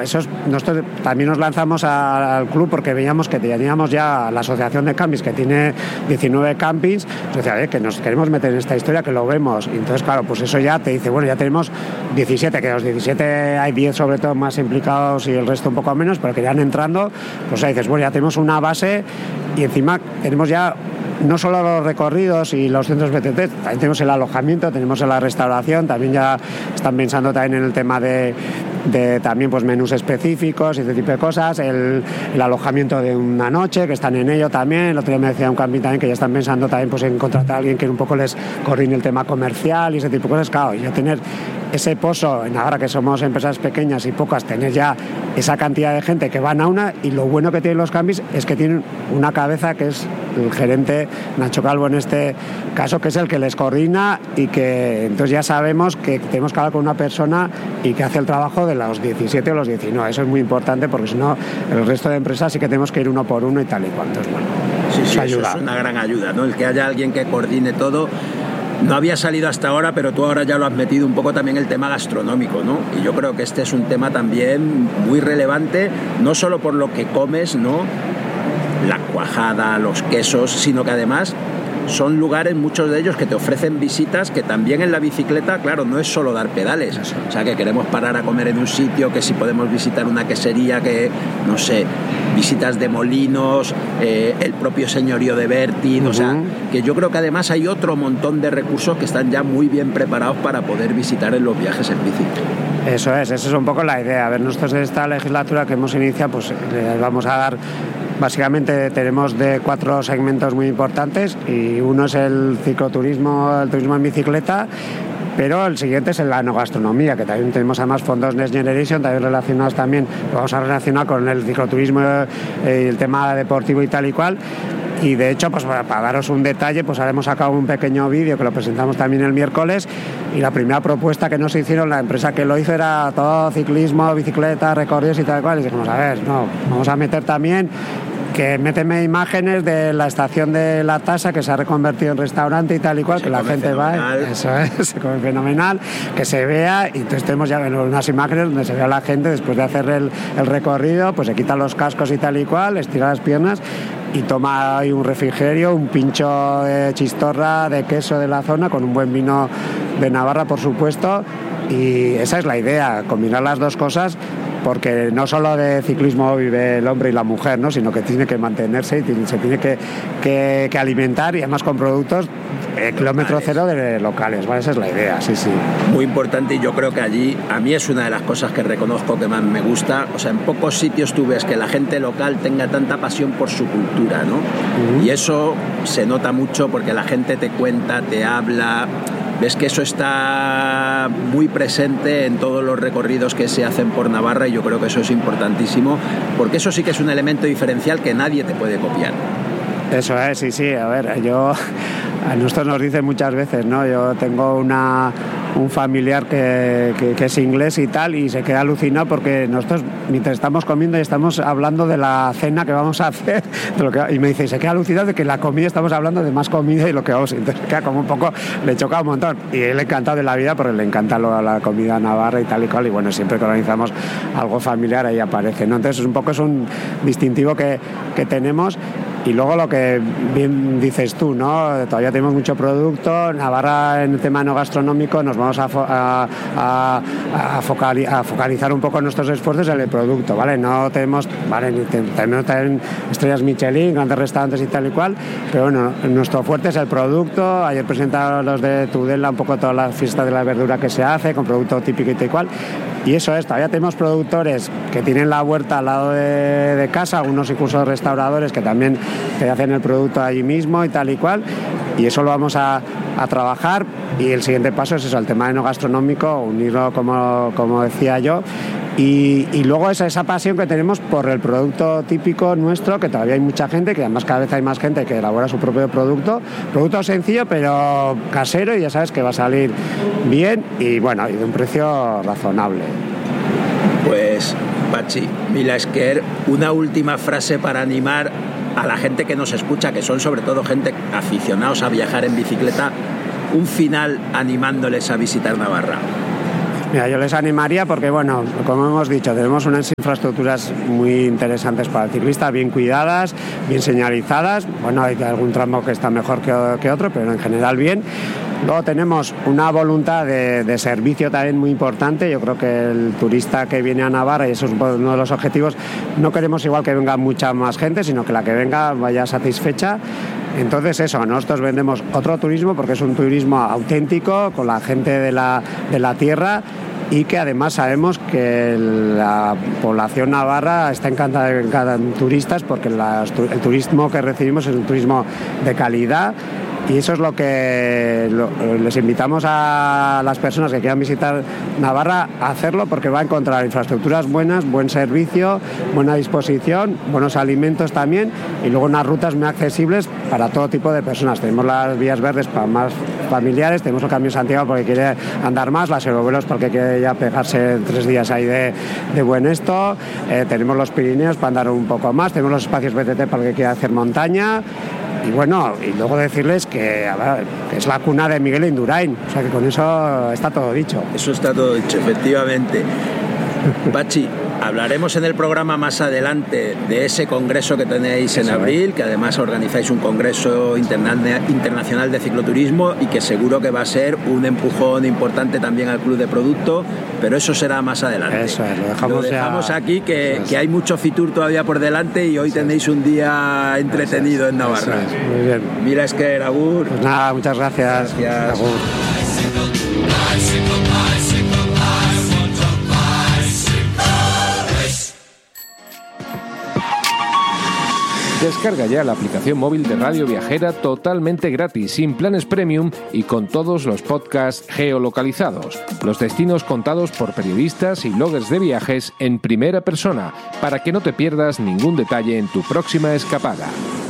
nosotros también nos lanzamos al club porque veíamos que teníamos ya la asociación de campings que tiene 19 campings, nos decía, que nos queremos meter en esta historia, que lo vemos, y entonces claro, pues eso ya te dice, bueno, ya tenemos 17, que de los 17 hay 10 sobre todo más implicados y el resto un poco menos, pero que ya han entrando, pues ya dices, bueno, ya tenemos una base y encima tenemos ya no solo los recorridos y los centros BTT, también tenemos el alojamiento, tenemos la restauración, también ya están pensando también en el tema de también pues menús específicos y este tipo de cosas, el alojamiento de una noche, que están en ello también. El otro día me decía un camping también que ya están pensando también pues en contratar a alguien que un poco les coordine el tema comercial y ese tipo de cosas. Claro, y ya tener ese pozo en ahora que somos empresas pequeñas y pocas, tener ya esa cantidad de gente que van a una, y lo bueno que tienen los campings es que tienen una cabeza que es el gerente Nacho Calvo en este caso, que es el que les coordina, y que entonces ya sabemos que tenemos que hablar con una persona y que hace el trabajo de los 17 o los 19. Eso es muy importante porque si no el resto de empresas sí que tenemos que ir uno por uno y tal y cual. Entonces, bueno, sí, eso es una gran ayuda, ¿no? El que haya alguien que coordine todo. No había salido hasta ahora, pero tú ahora ya lo has metido un poco también el tema gastronómico, ¿no? Y yo creo que este es un tema también muy relevante, no solo por lo que comes, ¿no? La cuajada, los quesos, sino que además son lugares, muchos de ellos, que te ofrecen visitas, que también en la bicicleta, claro, no es solo dar pedales. O sea, que queremos parar a comer en un sitio, que si podemos visitar una quesería, que, no sé, visitas de molinos, el propio señorío de Bertin, o sea, que yo creo que además hay otro montón de recursos que están ya muy bien preparados para poder visitar en los viajes en bici. Eso es un poco la idea. A ver, nosotros de esta legislatura que hemos iniciado, pues les vamos a dar, básicamente tenemos de 4 segmentos muy importantes, y uno es el cicloturismo, el turismo en bicicleta, pero el siguiente es la enogastronomía, que también tenemos además fondos Next Generation, también relacionados también, lo vamos a relacionar con el cicloturismo y el tema deportivo y tal y cual. Y de hecho, pues para daros un detalle, pues hemos sacado un pequeño vídeo que lo presentamos también el miércoles, y la primera propuesta que nos hicieron, la empresa que lo hizo, era todo ciclismo, bicicleta, recorridos y tal y cual. Y dijimos, a ver, no, vamos a meter también, que méteme imágenes de la estación de La Tasa, que se ha reconvertido en restaurante y tal y cual, que la gente va, eso es, se come fenomenal, que se vea, y entonces tenemos ya unas imágenes donde se ve a la gente después de hacer el recorrido, pues se quitan los cascos y tal y cual, estira las piernas y toma ahí un refrigerio, un pincho de chistorra, de queso de la zona, con un buen vino de Navarra, por supuesto, y esa es la idea, combinar las dos cosas, porque no solo de ciclismo vive el hombre y la mujer, ¿no? Sino que tiene que mantenerse y se tiene que alimentar, y además con productos kilómetro cero de locales, ¿vale? Esa es la idea, sí. Muy importante, y yo creo que allí, a mí es una de las cosas que reconozco que más me gusta. O sea, en pocos sitios tú ves que la gente local tenga tanta pasión por su cultura, ¿no? Y eso se nota mucho porque la gente te cuenta, te habla. Ves que eso está muy presente en todos los recorridos que se hacen por Navarra, y yo creo que eso es importantísimo, porque eso sí que es un elemento diferencial que nadie te puede copiar. Eso es, sí. A ver, a nosotros nos dicen muchas veces, ¿no? Yo tengo un familiar que es inglés y tal, y se queda alucinado porque nosotros, mientras estamos comiendo y estamos hablando de la cena que vamos a hacer, y me dice, se queda alucinado de que la comida, estamos hablando de más comida y lo que vamos, entonces queda como un poco, le choca un montón, y él encantado de la vida porque le encanta la comida navarra y tal y cual, y bueno, siempre que organizamos algo familiar ahí aparece, ¿no? Entonces es un distintivo que tenemos. Y luego lo que bien dices tú, ¿no? Todavía tenemos mucho producto. Navarra, en el tema no gastronómico, nos vamos a focalizar un poco nuestros esfuerzos en el producto, ¿vale? No tenemos, ¿vale? Tenemos también estrellas Michelin, grandes restaurantes y tal y cual, pero bueno, nuestro fuerte es el producto. Ayer presentaron los de Tudela un poco toda la fiesta de la verdura que se hace, con producto típico y tal y cual. Y eso es, todavía tenemos productores que tienen la huerta al lado de casa, algunos incluso restauradores que también te hacen el producto allí mismo y tal y cual, y eso lo vamos a trabajar. Y el siguiente paso es eso, el tema eno-gastronómico, unirlo como decía yo, y luego esa pasión que tenemos por el producto típico nuestro, que todavía hay mucha gente, que además cada vez hay más gente que elabora su propio producto sencillo pero casero, y ya sabes que va a salir bien y bueno, y de un precio razonable. Pues Patxi, mila esker, una última frase para animar a la gente que nos escucha, que son sobre todo gente aficionados a viajar en bicicleta, un final animándoles a visitar Navarra. Mira, yo les animaría porque, bueno, como hemos dicho, tenemos unas infraestructuras muy interesantes para el ciclista, bien cuidadas, bien señalizadas. Bueno, hay algún tramo que está mejor que otro, pero en general bien. Luego tenemos una voluntad de servicio también muy importante. Yo creo que el turista que viene a Navarra, y eso es uno de los objetivos, no queremos igual que venga mucha más gente, sino que la que venga vaya satisfecha. Entonces eso, nosotros vendemos otro turismo porque es un turismo auténtico, con la gente de la tierra, y que además sabemos que la población navarra está encantada en turistas porque el turismo que recibimos es un turismo de calidad. Y eso es lo que les invitamos a las personas que quieran visitar Navarra a hacerlo, porque va a encontrar infraestructuras buenas, buen servicio, buena disposición, buenos alimentos también, y luego unas rutas muy accesibles para todo tipo de personas. Tenemos las vías verdes para más familiares, tenemos el Camino de Santiago porque quiere andar más, las Eurovelos porque quiere ya pegarse 3 días ahí de buen esto, tenemos los Pirineos para andar un poco más, tenemos los espacios BTT para el que quiera hacer montaña. Y bueno, y luego decirles que es la cuna de Miguel Indurain, o sea que con eso está todo dicho. Eso está todo dicho, efectivamente. Pachi, hablaremos en el programa más adelante de ese congreso que tenéis en abril, que además organizáis un congreso internacional de cicloturismo y que seguro que va a ser un empujón importante también al Club de Producto, pero eso será más adelante. Eso es, lo dejamos aquí, que hay mucho Fitur todavía por delante y hoy tenéis un día entretenido en Navarra. Muy bien. Mira, es que Agur. Pues nada, muchas gracias. Agur. Descarga ya la aplicación móvil de Radio Viajera totalmente gratis, sin planes premium y con todos los podcasts geolocalizados. Los destinos contados por periodistas y bloggers de viajes en primera persona, para que no te pierdas ningún detalle en tu próxima escapada.